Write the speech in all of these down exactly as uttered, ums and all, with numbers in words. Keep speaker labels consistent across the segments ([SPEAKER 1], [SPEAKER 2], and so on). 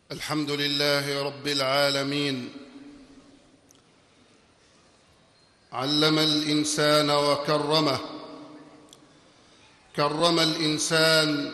[SPEAKER 1] الحمد لله رب العالمين. علم الإنسان وكرمه، كرم الإنسان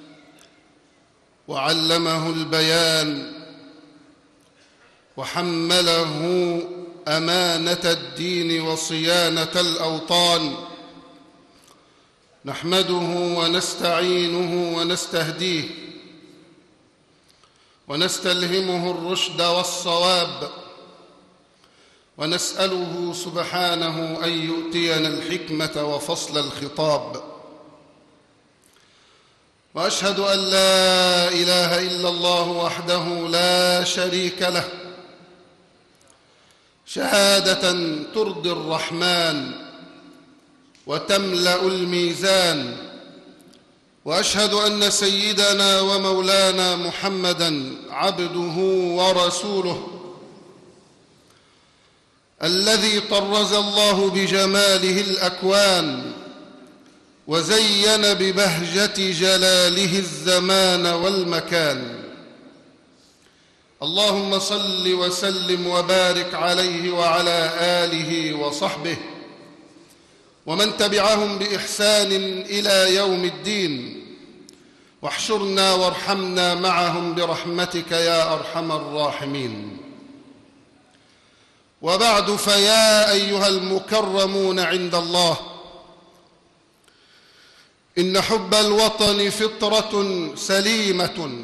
[SPEAKER 1] وعلمه البيان، وحمله أمانة الدين وصيانة الأوطان. نحمده ونستعينه ونستهديه ونستلهمه الرشد والصواب، ونسأله سبحانه أن يؤتينا الحكمة وفصل الخطاب. وأشهد أن لا إله إلا الله وحده لا شريك له، شهادة ترضي الرحمن وتملأ الميزان. وأشهد أن سيدنا ومولانا محمدًا عبده ورسوله، الذي طرز الله بجماله الأكوان وزين ببهجة جلاله الزمان والمكان. اللهم صل وسلم وبارك عليه وعلى آله وصحبه ومن تبعهم بإحسان إلى يوم الدين، واحشرنا وارحمنا معهم برحمتك يا أرحم الراحمين. وبعد، فيا أيها المكرمون عند الله، إن حب الوطن فطرة سليمة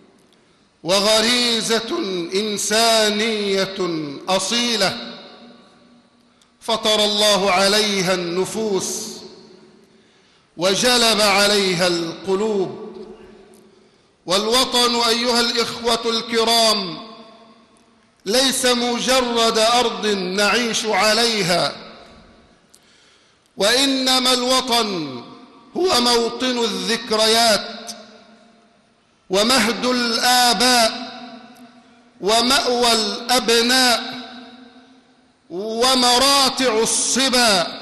[SPEAKER 1] وغريزة إنسانية أصيلة، فطر الله عليها النفوس وجلب عليها القلوب. والوطن أيها الإخوة الكرام ليس مجرد أرض نعيش عليها، وإنما الوطن هو موطن الذكريات ومهد الآباء ومأوى الأبناء ومراتع الصبا.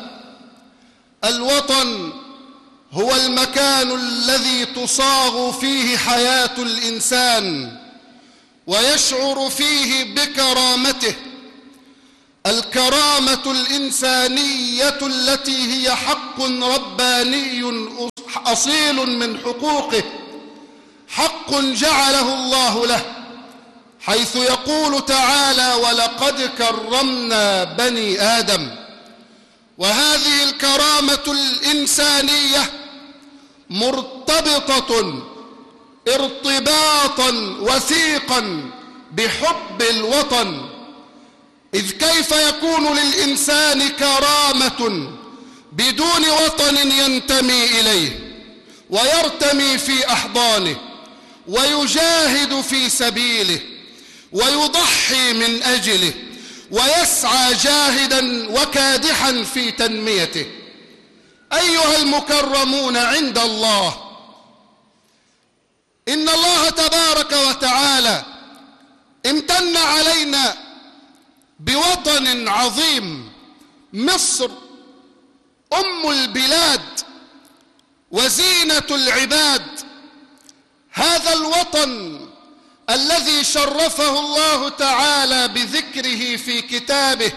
[SPEAKER 1] الوطن هو المكان الذي تصاغ فيه حياة الإنسان ويشعر فيه بكرامته، الكرامة الإنسانية التي هي حق رباني أصيل من حقوقه، حق جعله الله له، حيث يقول تعالى: ولقد كرمنا بني آدم. وهذه الكرامة الإنسانية مرتبطة ارتباطا وثيقا بحب الوطن، إذ كيف يكون للإنسان كرامة بدون وطن ينتمي إليه ويرتمي في أحضانه ويجاهد في سبيله ويضحي من أجله ويسعى جاهدا وكادحا في تنميته؟ أيها المكرمون عند الله، إن الله تبارك وتعالى امتن علينا بوطن عظيم، مصر أم البلاد وزينة العباد. هذا الوطن الذي شرفه الله تعالى بذكره في كتابه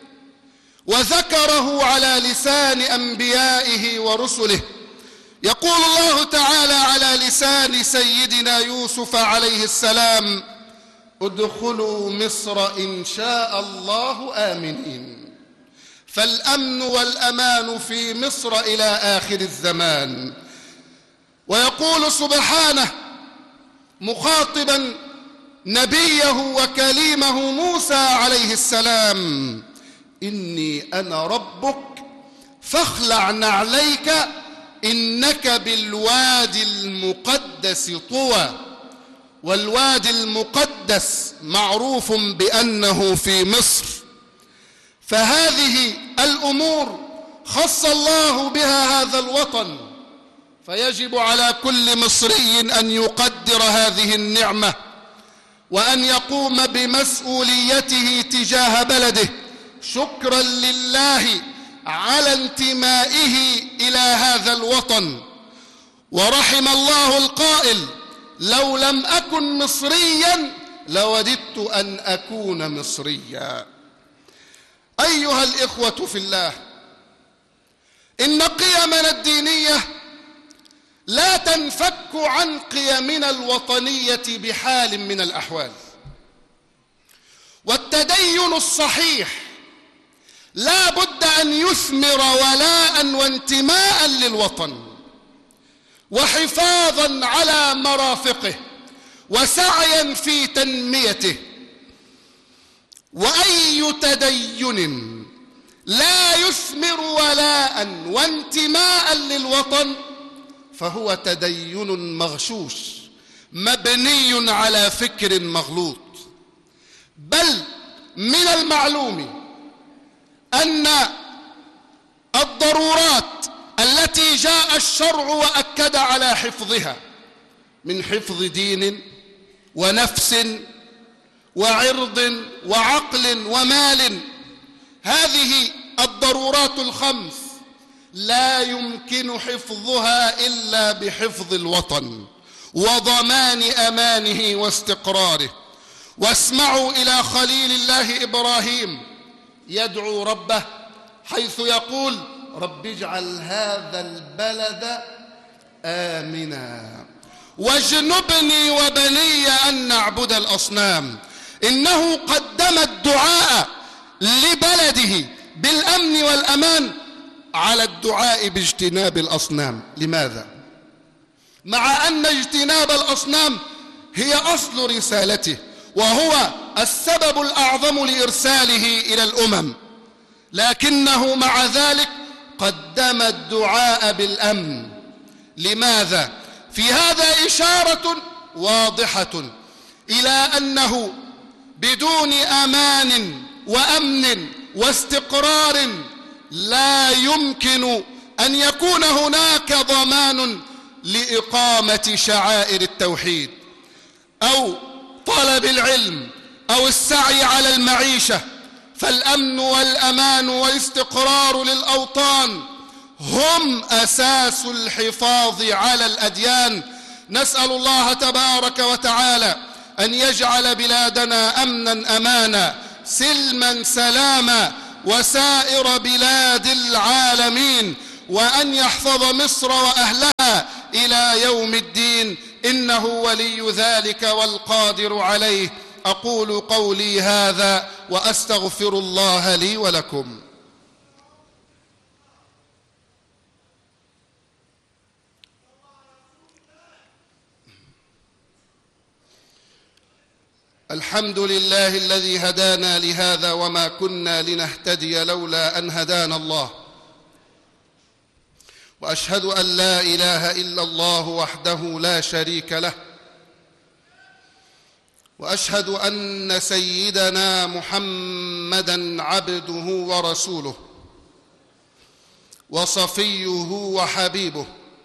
[SPEAKER 1] وذكره على لسان أنبيائه ورسله. يقول الله تعالى على لسان سيدنا يوسف عليه السلام: ادخلوا مصر إن شاء الله آمنين. فالأمن والأمان في مصر إلى آخر الزمان. ويقول سبحانه مخاطبا نبيه وكليمه موسى عليه السلام: إني أنا ربك فاخلع نعليك إنك بالوادي المقدس طوى. والوادي المقدس معروف بأنه في مصر. فهذه الأمور خص الله بها هذا الوطن، فيجب على كل مصري أن يقدر هذه النعمة وأن يقوم بمسؤوليته تجاه بلده شكرا لله على انتمائه إلى هذا الوطن. ورحم الله القائل: لو لم أكن مصريا لوددت أن أكون مصريا. أيها الإخوة في الله، إن قيمنا الدينية لا تنفك عن قيمنا الوطنية بحال من الأحوال، والتدين الصحيح لا بد أن يثمر ولاء وانتماء للوطن وحفاظا على مرافقه وسعيا في تنميته. وأي تدين لا يثمر ولاء وانتماء للوطن فهو تدين مغشوش مبني على فكر مغلوط. بل من المعلوم أن الضرورات التي جاء الشرع وأكد على حفظها من حفظ دين ونفس وعرض وعقل ومال، هذه الضرورات الخمس لا يمكن حفظها إلا بحفظ الوطن وضمان أمانه واستقراره. واسمعوا إلى خليل الله إبراهيم يدعو ربه حيث يقول: رب اجعل هذا البلد آمنا واجنبني وبني أن نعبد الأصنام. إنه قدم الدعاء لبلده بالأمن والأمان على الدعاء باجتناب الأصنام. لماذا؟ مع أن اجتناب الأصنام هي أصل رسالته وهو السبب الأعظم لإرساله إلى الأمم، لكنه مع ذلك قدم الدعاء بالأمن. لماذا؟ في هذا إشارة واضحة إلى أنه بدون أمان وأمن واستقرار لا يمكن أن يكون هناك ضمان لإقامة شعائر التوحيد أو طلب العلم أو السعي على المعيشة. فالأمن والأمان والاستقرار للأوطان هم أساس الحفاظ على الأديان. نسأل الله تبارك وتعالى أن يجعل بلادنا أمنا أمانا سلما سلاما وسائر بلاد العالمين، وأن يحفظ مصر وأهلها إلى يوم الدين، إنه ولي ذلك والقادر عليه. أقول قولي هذا وأستغفر الله لي ولكم. الحمد لله الذي هدانا لهذا وما كنا لنهتدي لولا أن هدانا الله، وأشهد أن لا إله إلا الله وحده لا شريك له، وأشهد أن سيدنا محمدًا عبده ورسوله وصفيه وحبيبه.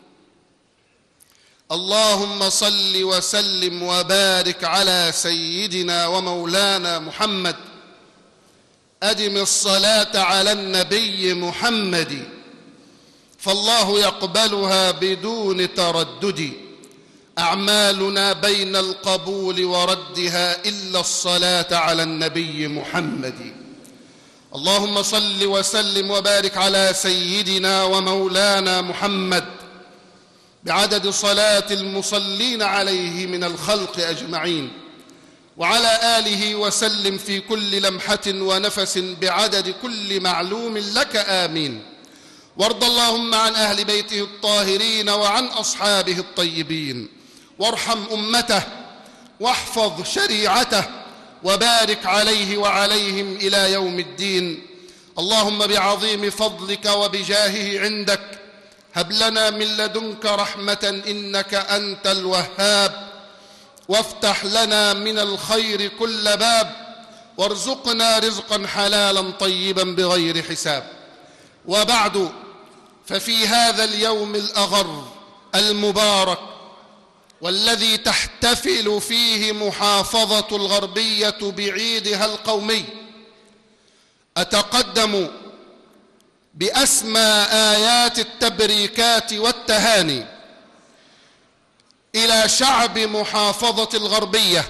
[SPEAKER 1] اللهم صل وسلم وبارك على سيدنا ومولانا محمد. أدم الصلاة على النبي محمد فالله يقبلها بدون تردد. أعمالنا بين القبول وردها إلا الصلاة على النبي محمد. اللهم صل وسلم وبارك على سيدنا ومولانا محمد بعدد صلاة المصلين عليه من الخلق أجمعين، وعلى آله وسلم في كل لمحة ونفس بعدد كل معلوم لك. آمين. وارض اللهم عن أهل بيته الطاهرين وعن أصحابه الطيبين، وارحم أمته واحفظ شريعته وبارك عليه وعليهم إلى يوم الدين. اللهم بعظيم فضلك وبجاهه عندك هب لنا من لدنك رحمة إنك أنت الوهاب، وافتح لنا من الخير كل باب، وارزقنا رزقا حلالا طيبا بغير حساب. وبعد، ففي هذا اليوم الأغر المبارك والذي تحتفل فيه محافظة الغربية بعيدها القومي، أتقدم بأسمى آيات التبريكات والتهاني إلى شعب محافظة الغربية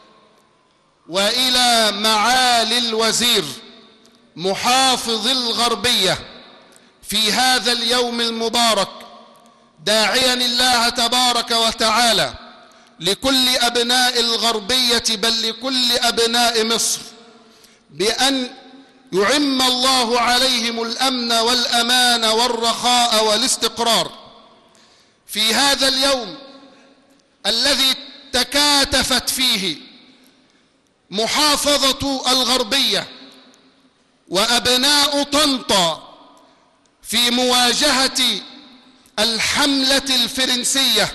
[SPEAKER 1] وإلى معالي الوزير محافظ الغربية في هذا اليوم المبارك، داعيا الله تبارك وتعالى لكل أبناء الغربية بل لكل أبناء مصر بأن يعم الله عليهم الأمن والأمان والرخاء والاستقرار في هذا اليوم الذي تكاتفت فيه محافظة الغربية وأبناء طنطا في مواجهة الحملة الفرنسية.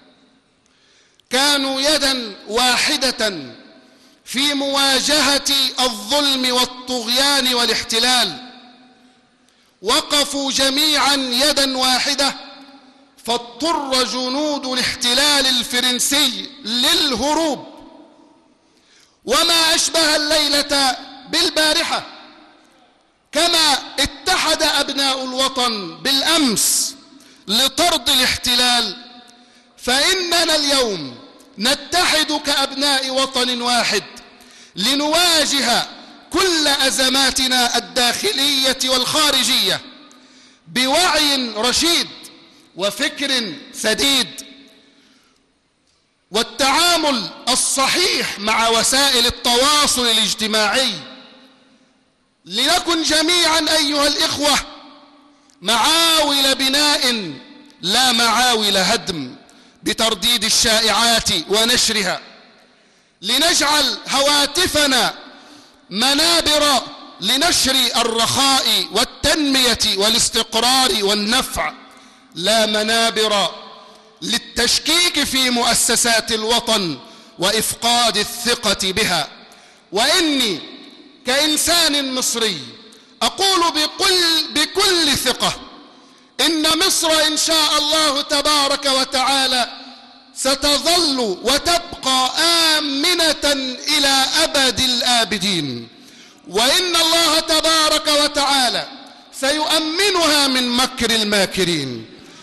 [SPEAKER 1] كانوا يدا واحدة في مواجهة الظلم والطغيان والاحتلال، وقفوا جميعا يدا واحدة، فاضطر جنود الاحتلال الفرنسي للهروب. وما أشبه الليلة بالبارحة، كما اتحد أبناء الوطن بالأمس لطرد الاحتلال، فإننا اليوم نتحد كأبناء وطن واحد لنواجه كل أزماتنا الداخلية والخارجية بوعي رشيد وفكر سديد والتعامل الصحيح مع وسائل التواصل الاجتماعي، لنكن جميعا أيها الإخوة معاول بناء لا معاول هدم بترديد الشائعات ونشرها، لنجعل هواتفنا منابر لنشر الرخاء والتنمية والاستقرار والنفع، لا منابر للتشكيك في مؤسسات الوطن وإفقاد الثقة بها. وإني كإنسان مصري أقول بكل, بكل ثقة إن مصر إن شاء الله تبارك وتعالى ستظل وتبقى آمنة إلى أبد الآبدين، وإن الله تبارك وتعالى سيؤمنها من مكر الماكرين،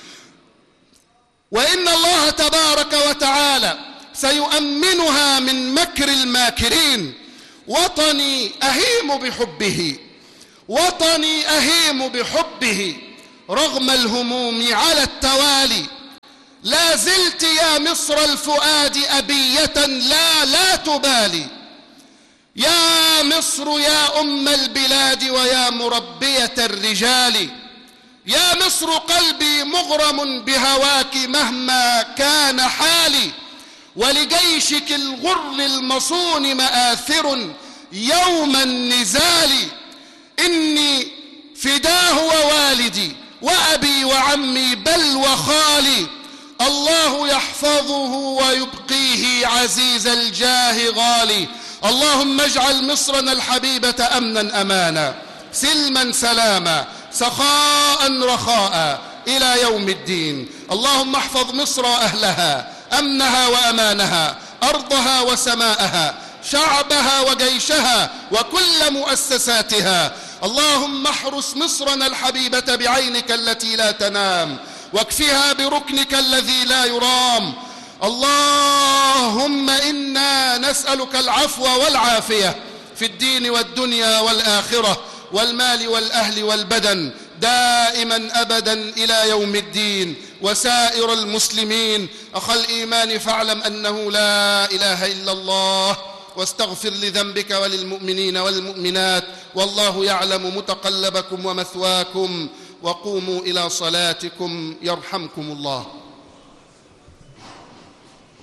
[SPEAKER 1] وإن الله تبارك وتعالى سيؤمنها من مكر الماكرين. وطني أهيم بحبه، وطني أهيم بحبه رغم الهموم على التوالي. لا زلت يا مصر الفؤاد أبية لا لا تبالي، يا مصر يا أم البلاد ويا مربية الرجال، يا مصر قلبي مغرم بهواك مهما كان حالي، ولجيشك الغر المصون مآثر يوم النزال. إني فداه ووالدي وأبي وعمي بل وخالي، الله يحفظه ويبقيه عزيز الجاه غالي. اللهم اجعل مصرنا الحبيبة أمنا أمانا، سلما سلاما، سخاء رخاء إلى يوم الدين. اللهم احفظ مصر وأهلها، أمنها وأمانها، أرضها وسماءها، شعبها وجيشها وكل مؤسساتها. اللهم احرس مصرنا الحبيبة بعينك التي لا تنام، واكفها بركنك الذي لا يرام. اللهم إنا نسألك العفو والعافية في الدين والدنيا والآخرة والمال والأهل والبدن دائما أبدا إلى يوم الدين. وسائر المسلمين أخ الإيمان فاعلم أنه لا إله إلا الله، واستغفر لذنبك وللمؤمنين والمؤمنات، والله يعلم متقلبكم ومثواكم، وقوموا إلى صلاتكم يرحمكم الله.